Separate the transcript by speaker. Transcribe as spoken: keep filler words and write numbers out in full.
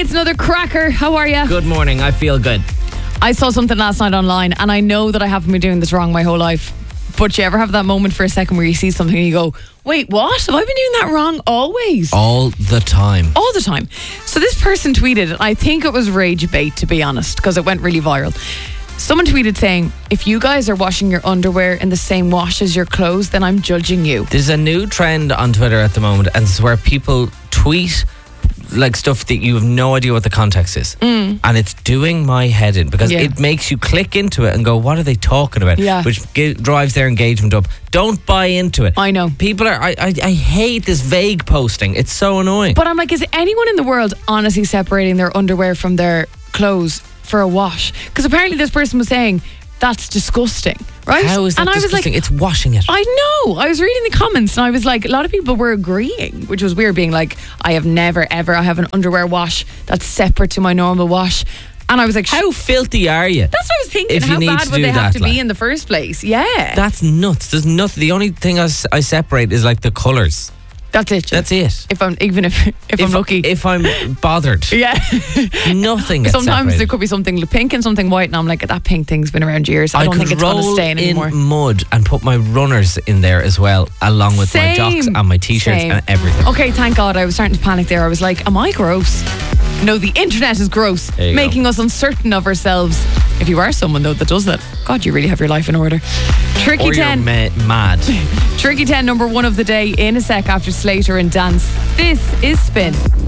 Speaker 1: It's another cracker. How are you?
Speaker 2: Good morning. I feel good.
Speaker 1: I saw something last night online, and I know that I haven't been doing this wrong my whole life. But you ever have that moment for a second where you see something and you go, wait, what? Have I been doing that wrong always?
Speaker 2: All the time.
Speaker 1: All the time. So this person tweeted, and I think it was rage bait, to be honest, because it went really viral. Someone tweeted saying, if you guys are washing your underwear in the same wash as your clothes, then I'm judging you.
Speaker 2: There's a new trend on Twitter at the moment, and it's where people tweet like stuff that you have no idea what the context is.
Speaker 1: Mm.
Speaker 2: And it's doing my head in because
Speaker 1: Yeah.
Speaker 2: it makes you click into it and go, what are they talking about?
Speaker 1: Yeah.
Speaker 2: Which g- drives their engagement up. Don't buy into it.
Speaker 1: I know.
Speaker 2: People are, I, I, I hate this vague posting. It's so annoying.
Speaker 1: But I'm like, is anyone in the world honestly separating their underwear from their clothes for a wash? Because apparently this person was saying, that's disgusting, right?
Speaker 2: How is that
Speaker 1: and I was
Speaker 2: disgusting?
Speaker 1: like,
Speaker 2: It's washing it.
Speaker 1: I know. I was reading the comments and I was like, a lot of people were agreeing, which was weird, being like, I have never, ever, I have an underwear wash that's separate to my normal wash. And I was like,
Speaker 2: How filthy are you?
Speaker 1: that's what I was thinking.
Speaker 2: If you
Speaker 1: How
Speaker 2: need
Speaker 1: bad
Speaker 2: to
Speaker 1: would
Speaker 2: do
Speaker 1: they have
Speaker 2: that,
Speaker 1: to be
Speaker 2: like-
Speaker 1: in the first place? Yeah.
Speaker 2: That's nuts. There's nothing. The only thing I, s- I separate is like the colours.
Speaker 1: That's it. Jill.
Speaker 2: That's it.
Speaker 1: If I'm, even if, if, I'm lucky.
Speaker 2: If I'm bothered.
Speaker 1: yeah.
Speaker 2: Nothing gets
Speaker 1: Sometimes
Speaker 2: separated.
Speaker 1: there could be something pink and something white, and I'm like, that pink thing's been around years. I,
Speaker 2: I
Speaker 1: don't
Speaker 2: could
Speaker 1: think it's going to
Speaker 2: roll
Speaker 1: stain
Speaker 2: in
Speaker 1: anymore.
Speaker 2: mud and put my runners in there as well, along with my jocks
Speaker 1: Same.
Speaker 2: and my t-shirts
Speaker 1: Same.
Speaker 2: and everything.
Speaker 1: Okay, thank God. I was starting to panic there. I was like, am I gross? No, the internet is gross,
Speaker 2: There you
Speaker 1: making
Speaker 2: go.
Speaker 1: us uncertain of ourselves. If you are someone, though, that does that, God, you really have your life in order. Tricky
Speaker 2: Or you're
Speaker 1: ten.
Speaker 2: ma- mad.
Speaker 1: Tricky ten, number one of the day in a sec after Slater and Dance. This is Spin.